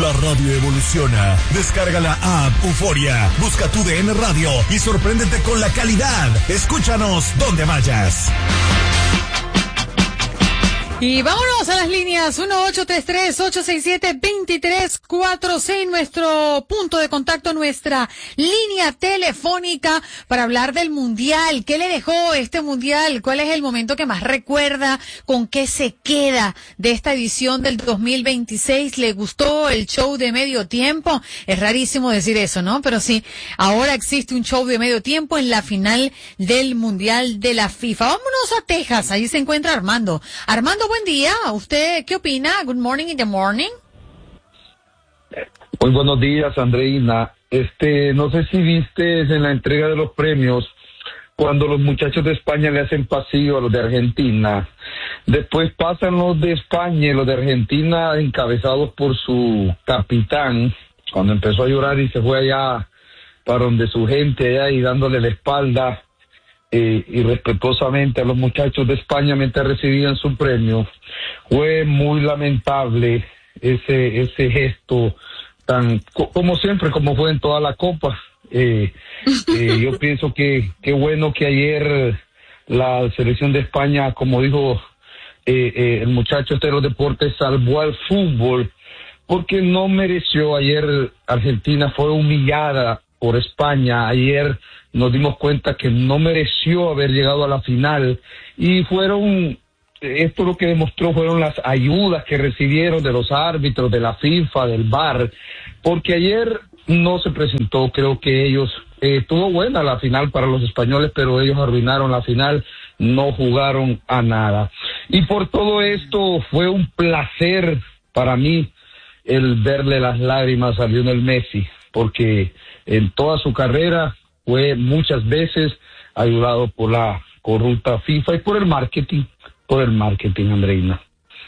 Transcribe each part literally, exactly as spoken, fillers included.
La radio evoluciona. Descarga la app Euforia, busca tu D N Radio y sorpréndete con la calidad. Escúchanos donde vayas. Y vámonos a las líneas uno ocho tres tres, ocho seis siete, dos tres cuatro seis, nuestro punto de contacto, nuestra línea telefónica para hablar del Mundial. ¿Qué le dejó este Mundial? ¿Cuál es el momento que más recuerda? ¿Con qué se queda de esta edición del dos mil veintiséis? ¿Le gustó el show de medio tiempo? Es rarísimo decir eso, ¿no? Pero sí, ahora existe un show de medio tiempo en la final del Mundial de la FIFA. Vámonos a Texas, ahí se encuentra Armando. Armando, buen día. ¿Usted qué opina? Good morning in the morning. Muy buenos días, Andreina. Este, no sé si viste en la entrega de los premios cuando los muchachos de España le hacen pasillo a los de Argentina. Después pasan los de España y los de Argentina encabezados por su capitán, cuando empezó a llorar y se fue allá para donde su gente allá y dándole la espalda Eh, y respetuosamente a los muchachos de España mientras recibían su premio. Fue muy lamentable ese ese gesto tan co- como siempre, como fue en toda la Copa. Eh, eh, yo pienso que qué bueno que ayer la selección de España, como dijo eh, eh, el muchacho este de los deportes, salvó al fútbol, porque no mereció. Ayer Argentina fue humillada por España. Ayer nos dimos cuenta que no mereció haber llegado a la final, y fueron, esto lo que demostró fueron las ayudas que recibieron de los árbitros, de la FIFA, del V A R, porque ayer no se presentó. Creo que ellos, eh, estuvo buena la final para los españoles, pero ellos arruinaron la final, no jugaron a nada. Y por todo esto fue un placer para mí el verle las lágrimas a Lionel Messi, porque en toda su carrera fue muchas veces ayudado por la corrupta FIFA y por el marketing, por el marketing, Andreina.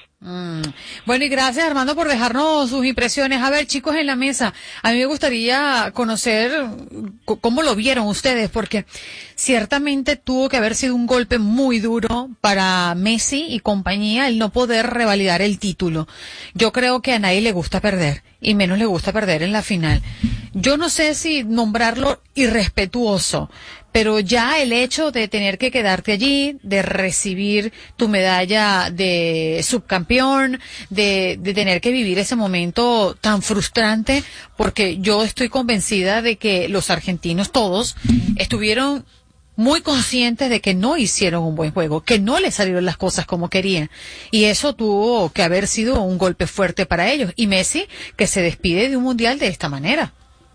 Mm. Bueno, y gracias, Armando, por dejarnos sus impresiones. A ver, chicos en la mesa, a mí me gustaría conocer c- cómo lo vieron ustedes, porque ciertamente tuvo que haber sido un golpe muy duro para Messi y compañía el no poder revalidar el título. Yo creo que a nadie le gusta perder, y menos le gusta perder en la final. Yo no sé si nombrarlo irrespetuoso, pero ya el hecho de tener que quedarte allí, de recibir tu medalla de subcampeón, de, de tener que vivir ese momento tan frustrante, porque yo estoy convencida de que los argentinos todos estuvieron muy conscientes de que no hicieron un buen juego, que no les salieron las cosas como querían, y eso tuvo que haber sido un golpe fuerte para ellos. Y Messi, que se despide de un mundial de esta manera.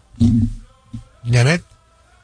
Janet.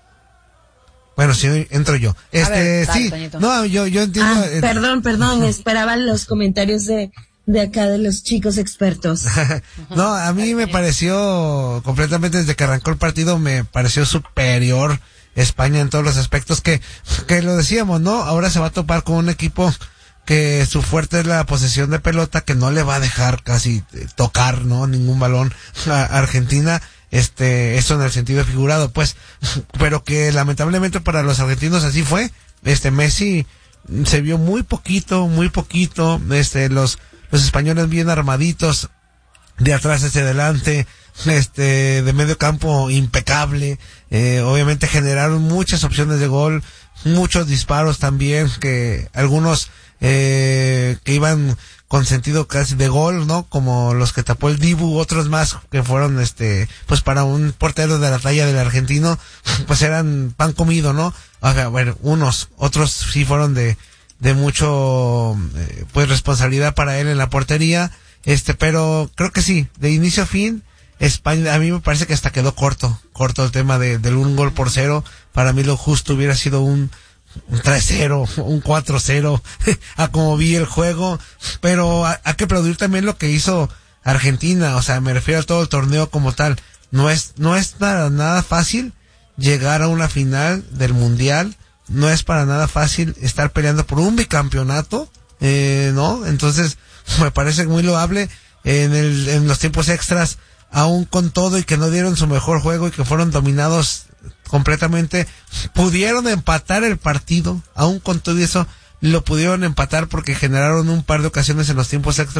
Bueno, sí, entro yo. Este, ver, dale, sí, Toñito. no, yo, yo entiendo. Ah, eh, perdón, perdón, esperaba los comentarios de, de acá de los chicos expertos. No, a mí me pareció completamente, desde que arrancó el partido, me pareció superior España en todos los aspectos, que, que lo decíamos, ¿no? Ahora se va a topar con un equipo que su fuerte es la posesión de pelota, que no le va a dejar casi eh, tocar, ¿no? Ningún balón a Argentina. Este, eso en el sentido figurado, pues, pero que lamentablemente para los argentinos así fue. Este, Messi se vio muy poquito, muy poquito. Este, los, los españoles bien armaditos, de atrás hacia adelante, este, de medio campo impecable. Eh, obviamente generaron muchas opciones de gol, muchos disparos también, que algunos, eh, que iban con sentido casi de gol, ¿no? Como los que tapó el Dibu, otros más que fueron, este, pues para un portero de la talla del argentino, pues eran pan comido, ¿no? O sea, bueno, unos, otros sí fueron de, de mucho, eh, pues responsabilidad para él en la portería, este, pero creo que sí, de inicio a fin, España, a mí me parece que hasta quedó corto, corto el tema de, del un gol por cero. Para mí lo justo hubiera sido un, un tres cero, un cuatro cero, a como vi el juego, pero hay que aplaudir también lo que hizo Argentina, o sea, me refiero a todo el torneo como tal. No es, no es para nada fácil llegar a una final del mundial, no es para nada fácil estar peleando por un bicampeonato, eh, ¿no? Entonces, me parece muy loable en el, en los tiempos extras, aún con todo y que no dieron su mejor juego y que fueron dominados completamente, pudieron empatar el partido, aún con todo eso, lo pudieron empatar porque generaron un par de ocasiones en los tiempos extras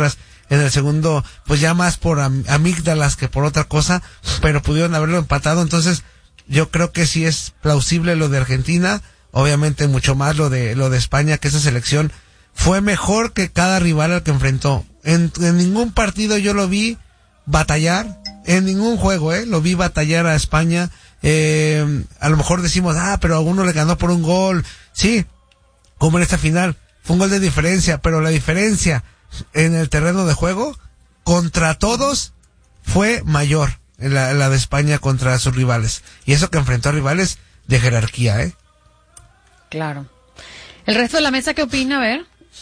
En el segundo, pues ya más por am- amígdalas que por otra cosa, pero pudieron haberlo empatado. Entonces, yo creo que sí es plausible lo de Argentina, obviamente mucho más lo de lo de España, que esa selección fue mejor que cada rival al que enfrentó. En, en ningún partido yo lo vi batallar, en ningún juego, eh, lo vi batallar a España. Eh, a lo mejor decimos, ah, pero a uno le ganó por un gol. Sí, como en esta final, fue un gol de diferencia, pero la diferencia en el terreno de juego contra todos fue mayor, la, la de España contra sus rivales, y eso que enfrentó a rivales de jerarquía, ¿eh? Claro. ¿El resto de la mesa qué opina? A ver.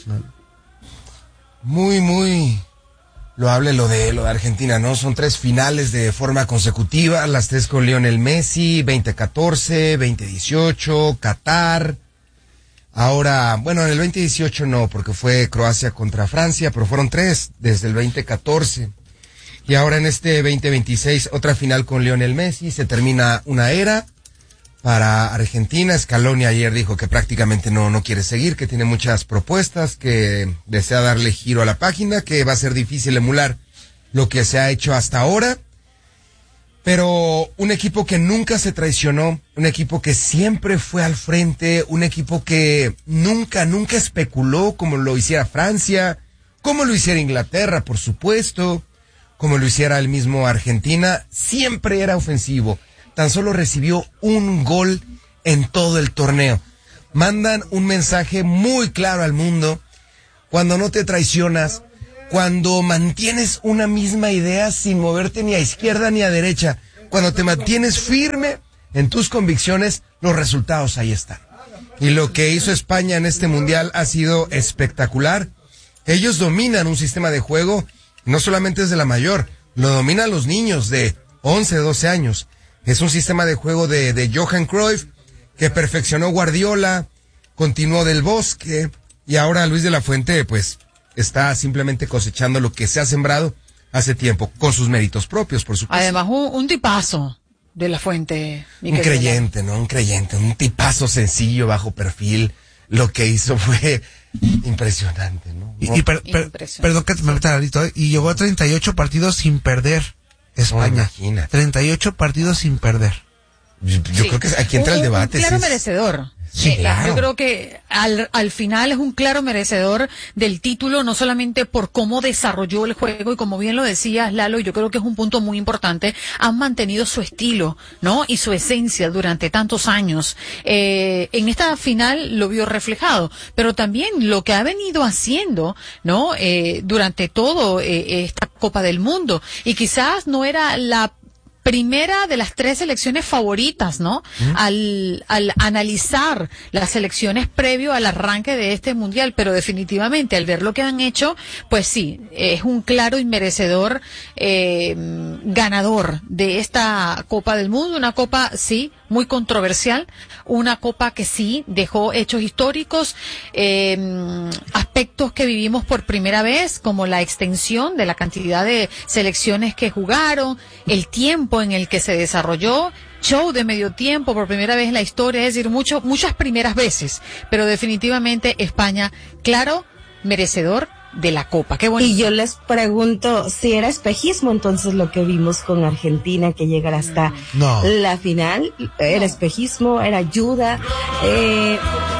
Muy, muy loable lo de, lo de Argentina, ¿no? Son tres finales de forma consecutiva, las tres con Lionel Messi, veinte catorce, veinte dieciocho, Qatar. Ahora, bueno, en el veinte dieciocho no, porque fue Croacia contra Francia, pero fueron tres desde el veinte catorce. Y ahora en este veinte veintiséis, otra final con Lionel Messi, se termina una era para Argentina. Scaloni ayer dijo que prácticamente no, no quiere seguir, que tiene muchas propuestas, que desea darle giro a la página, que va a ser difícil emular lo que se ha hecho hasta ahora. Pero un equipo que nunca se traicionó, un equipo que siempre fue al frente, un equipo que nunca, nunca especuló como lo hiciera Francia, como lo hiciera Inglaterra, por supuesto, como lo hiciera el mismo Argentina, siempre era ofensivo. Tan solo recibió un gol en todo el torneo. Mandan un mensaje muy claro al mundo: cuando no te traicionas, cuando mantienes una misma idea sin moverte ni a izquierda ni a derecha, cuando te mantienes firme en tus convicciones, los resultados ahí están. Y lo que hizo España en este mundial ha sido espectacular. Ellos dominan un sistema de juego, no solamente desde la mayor, lo dominan los niños de once, doce años. Es un sistema de juego de, de Johan Cruyff, que perfeccionó Guardiola, continuó Del Bosque, y ahora Luis de la Fuente, pues, está simplemente cosechando lo que se ha sembrado hace tiempo, con sus méritos propios, por supuesto. Además, un, un tipazo de la Fuente. Un creyente, ¿no? Un creyente, un tipazo sencillo, bajo perfil. Lo que hizo fue impresionante, ¿no? Y, y per, per, impresionante. Perdón que me meta Lalito, ¿eh? Y llegó a treinta y ocho partidos sin perder España. No, treinta y ocho partidos sin perder. Yo, yo sí. creo que aquí entra un, el debate. Un claro sí, merecedor. Sí, eh, claro. Yo creo que al, al final es un claro merecedor del título, no solamente por cómo desarrolló el juego, y como bien lo decías, Lalo, yo creo que es un punto muy importante, han mantenido su estilo, ¿no? Y su esencia durante tantos años. Eh, en esta final lo vio reflejado, pero también lo que ha venido haciendo, ¿no? Eh, durante todo eh, esta Copa del Mundo, y quizás no era la primera de las tres selecciones favoritas, ¿no? ¿Mm? Al, al analizar las selecciones previo al arranque de este mundial, pero definitivamente al ver lo que han hecho, pues sí, es un claro y merecedor eh, ganador de esta Copa del Mundo, una copa, sí, muy controversial, una copa que sí dejó hechos históricos, eh, aspectos que vivimos por primera vez, como la extensión de la cantidad de selecciones que jugaron, el tiempo en el que se desarrolló, show de medio tiempo por primera vez en la historia, es decir, mucho, muchas primeras veces, pero definitivamente España, claro, merecedor de la Copa. Qué bonito. Y yo les pregunto si era espejismo entonces lo que vimos con Argentina, que llegara hasta no. la final. ¿Era espejismo? ¿Era ayuda? Eh...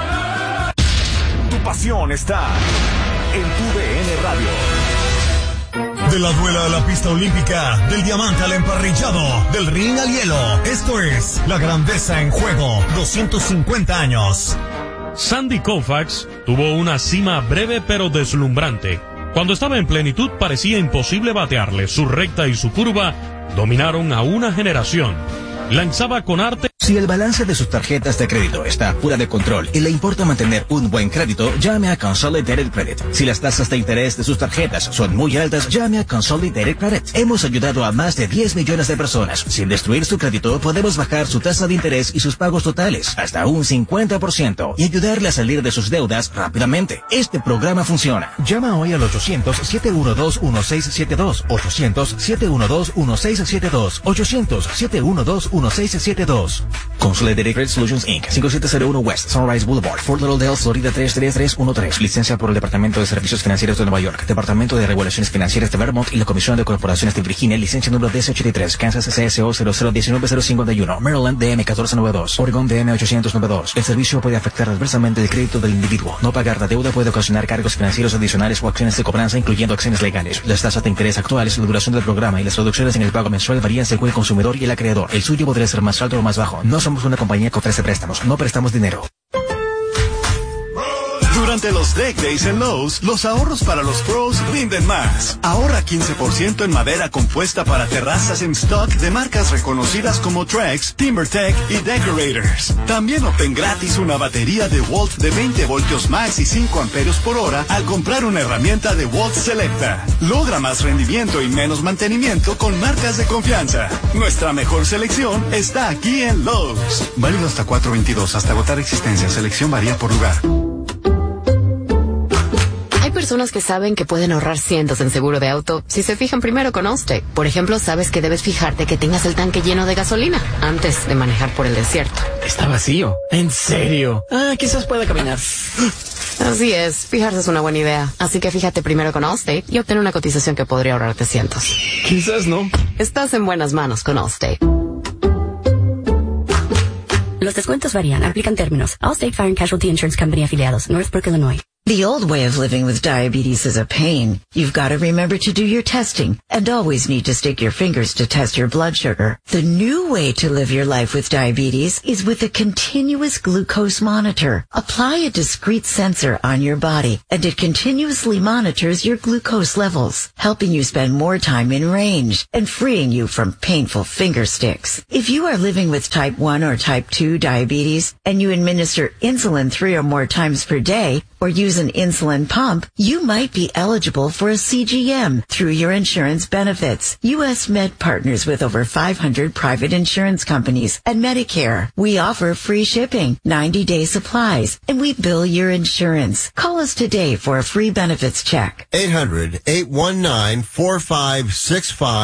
Tu pasión está en tu D N Radio. De la duela a la pista olímpica, del diamante al emparrillado, del ring al hielo. Esto es La Grandeza en Juego, doscientos cincuenta años. Sandy Koufax tuvo una cima breve pero deslumbrante. Cuando estaba en plenitud parecía imposible batearle. Su recta y su curva dominaron a una generación. Lanzaba con arte. Si el balance de sus tarjetas de crédito está fuera de control y le importa mantener un buen crédito, llame a Consolidated Credit. Si las tasas de interés de sus tarjetas son muy altas, llame a Consolidated Credit. Hemos ayudado a más de diez millones de personas. Sin destruir su crédito, podemos bajar su tasa de interés y sus pagos totales hasta un cincuenta por ciento y ayudarle a salir de sus deudas rápidamente. Este programa funciona. Llama hoy al ochocientos, siete uno dos, uno seis siete dos, ochocientos, siete uno dos, uno seis siete dos, ochocientos, siete uno dos, uno seis siete dos. Consolidated Credit Solutions incorporated. cinco siete cero uno West Sunrise Boulevard, Fort Lauderdale, Florida tres tres tres uno tres. Licencia por el Departamento de Servicios Financieros de Nueva York, Departamento de Regulaciones Financieras de Vermont y la Comisión de Corporaciones de Virginia. Licencia número D S ochenta y tres. Kansas C S O cero cero uno nueve cero cincuenta y uno. Maryland D M catorce noventa y dos. Oregon D M ochocientos noventa y dos. El servicio puede afectar adversamente el crédito del individuo. No pagar la deuda puede ocasionar cargos financieros adicionales o acciones de cobranza, incluyendo acciones legales. Las tasas de interés actuales, la duración del programa y las reducciones en el pago mensual varían según el consumidor y el acreedor. El suyo podría ser más alto o más bajo. No somos una compañía que ofrece préstamos, no prestamos dinero. Durante los Deck Days en Lowe's, los ahorros para los pros rinden más. Ahorra quince por ciento en madera compuesta para terrazas en stock de marcas reconocidas como Trex, TimberTech y Decorators. También obtén gratis una batería de Walt de veinte voltios max y cinco amperios por hora al comprar una herramienta de Walt Selecta. Logra más rendimiento y menos mantenimiento con marcas de confianza. Nuestra mejor selección está aquí en Lowe's. Válido hasta cuatro veintidós, hasta agotar existencia. Selección varía por lugar. Hay personas que saben que pueden ahorrar cientos en seguro de auto si se fijan primero con Allstate. Por ejemplo, sabes que debes fijarte que tengas el tanque lleno de gasolina antes de manejar por el desierto. Está vacío. ¿En serio? Ah, quizás pueda caminar. Así es, fijarse es una buena idea. Así que fíjate primero con Allstate y obtén una cotización que podría ahorrarte cientos. Quizás no. Estás en buenas manos con Allstate. Los descuentos varían. Aplican términos. Allstate Fire and Casualty Insurance Company afiliados. Northbrook, Illinois. The old way of living with diabetes is a pain. You've got to remember to do your testing and always need to stick your fingers to test your blood sugar. The new way to live your life with diabetes is with a continuous glucose monitor. Apply a discrete sensor on your body and it continuously monitors your glucose levels, helping you spend more time in range and freeing you from painful finger sticks. If you are living with type one or type two diabetes and you administer insulin three or more times per day or use an insulin pump, you might be eligible for a C G M through your insurance benefits. U S Med partners with over five hundred private insurance companies and Medicare. We offer free shipping, ninety day supplies, and we bill your insurance. Call us today for a free benefits check. eight hundred, eight one nine, four five six five